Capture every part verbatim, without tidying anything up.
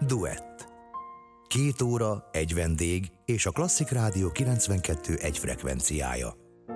Duett. Két óra, egy vendég és a Klasszik Rádió kilencvenkettő egy frekvenciája.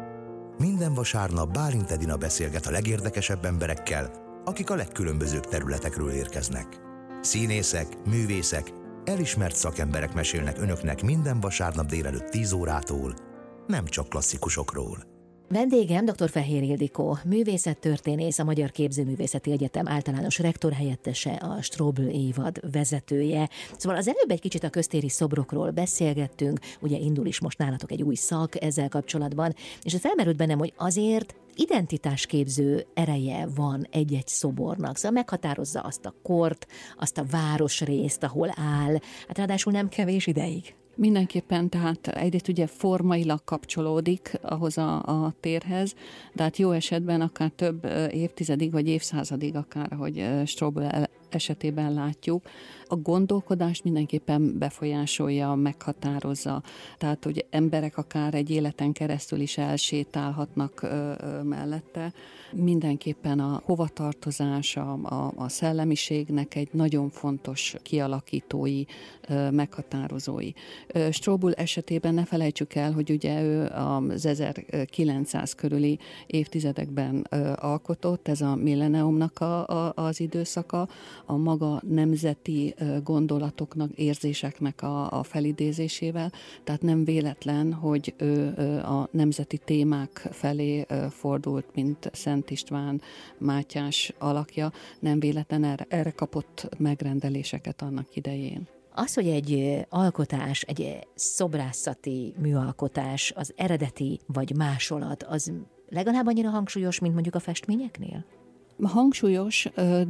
Minden vasárnap Bálint Edina beszélget a legérdekesebb emberekkel, akik a legkülönbözőbb területekről érkeznek. Színészek, művészek, elismert szakemberek mesélnek önöknek minden vasárnap délelőtt tíz órától, nem csak klasszikusokról. Vendégem dr. Fehér Ildikó, művészettörténész, a Magyar Képzőművészeti Egyetem általános rektorhelyettese, a Strobl évad vezetője. Szóval az előbb egy kicsit a köztéri szobrokról beszélgettünk, ugye indul is most nálatok egy új szak ezzel kapcsolatban, és felmerült bennem, hogy azért identitásképző ereje van egy-egy szobornak, szóval meghatározza azt a kort, azt a városrészt, ahol áll, hát ráadásul nem kevés ideig. Mindenképpen, tehát egyrészt ugye formailag kapcsolódik ahhoz a, a térhez, de hát jó esetben akár több évtizedig, vagy évszázadig akár, ahogy Strobl esetében látjuk. A gondolkodást mindenképpen befolyásolja, meghatározza. Tehát, hogy emberek akár egy életen keresztül is elsétálhatnak ö, ö, mellette. Mindenképpen a hovatartozás, a, a, a szellemiségnek egy nagyon fontos kialakítói, ö, meghatározói. Strobl esetében ne felejtsük el, hogy ugye ő az ezerkilencszáz körüli évtizedekben ö, alkotott, ez a milleniumnak a, a, az időszaka, a maga nemzeti gondolatoknak, érzéseknek a, a felidézésével, tehát nem véletlen, hogy ő a nemzeti témák felé fordult, mint Szent István, Mátyás alakja, nem véletlen erre, erre kapott megrendeléseket annak idején. Az, hogy egy alkotás, egy szobrászati műalkotás, az eredeti vagy másolat, az legalább annyira hangsúlyos, mint mondjuk a festményeknél? Hangsúlyos,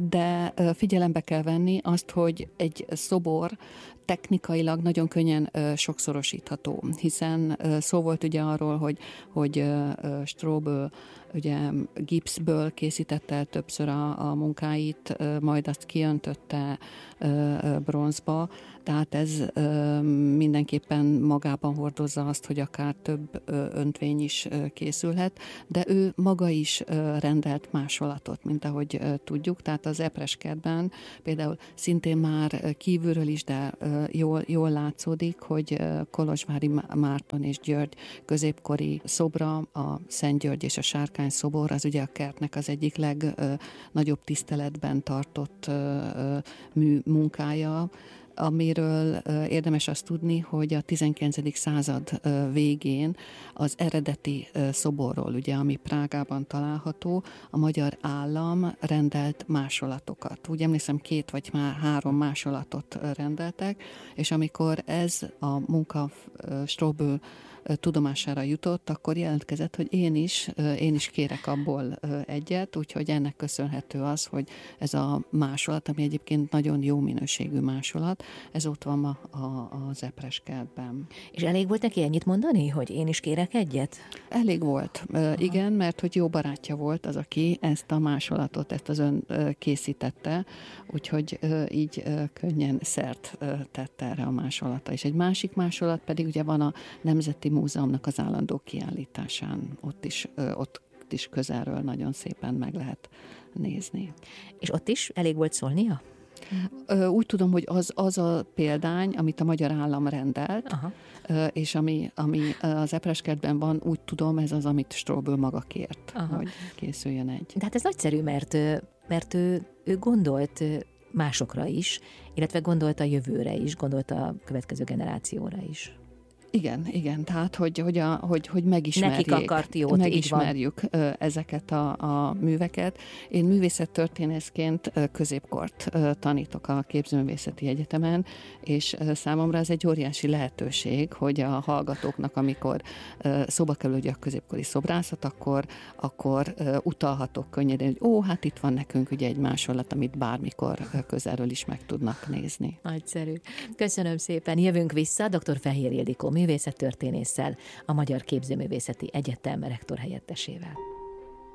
de figyelembe kell venni azt, hogy egy szobor technikailag nagyon könnyen sokszorosítható, hiszen szó volt ugye arról, hogy, hogy Strobl ugye gipszből készítette el többször a, a munkáit, majd azt kiöntötte bronzba, tehát ez mindenképpen magában hordozza azt, hogy akár több öntvény is készülhet, de ő maga is rendelt másolatot, mint ahogy tudjuk, tehát az Epreskertben például szintén már kívülről is, de jól, jól látszódik, hogy Kolozsvári Márton és György középkori szobra, a Szent György és a Sárkány szobor, az ugye a kertnek az egyik legnagyobb tiszteletben tartott mű munkája, amiről érdemes azt tudni, hogy a tizenkilencedik század végén az eredeti szoborról, ugye, ami Prágában található, a magyar állam rendelt másolatokat. Úgy emlékszem, két vagy már három másolatot rendeltek, és amikor ez a munka Strobl tudomására jutott, akkor jelentkezett, hogy én is, én is kérek abból egyet, úgyhogy ennek köszönhető az, hogy ez a másolat, ami egyébként nagyon jó minőségű másolat, ez ott van ma az Epreskertben. És elég volt neki ennyit mondani, hogy én is kérek egyet? Elég volt, Aha. igen, mert hogy jó barátja volt az, aki ezt a másolatot, ezt az ön készítette, úgyhogy így könnyen szert tette erre a másolata. És egy másik másolat pedig ugye van a Nemzeti Múzeumnak az állandó kiállításán, ott is, ott is közelről nagyon szépen meg lehet nézni. És ott is elég volt szólnia? Úgy tudom, hogy az, az a példány, amit a magyar állam rendelt, Aha. és ami, ami az Epreskertben van, úgy tudom, ez az, amit Strobl maga kért, Aha. hogy készüljön egy. De hát ez nagyszerű, mert, mert ő, ő gondolt másokra is, illetve gondolt a jövőre is, gondolt a következő generációra is. Igen, igen, tehát, hogy, hogy, a, hogy, hogy megismerjék, nekik akart jót, megismerjük ezeket a, a műveket. Én művészettörténészként középkort tanítok a Képzőművészeti Egyetemen, és számomra ez egy óriási lehetőség, hogy a hallgatóknak, amikor szóba kerül ugye a középkori szobrászat, akkor, akkor utalhatok könnyedén, hogy ó, hát itt van nekünk ugye egy másolat, amit bármikor közelről is meg tudnak nézni. Nagyszerű. Köszönöm szépen. Jövünk vissza dr. Fehér Ildikó művészettörténésszel, a Magyar Képzőművészeti Egyetem rektorhelyettesével.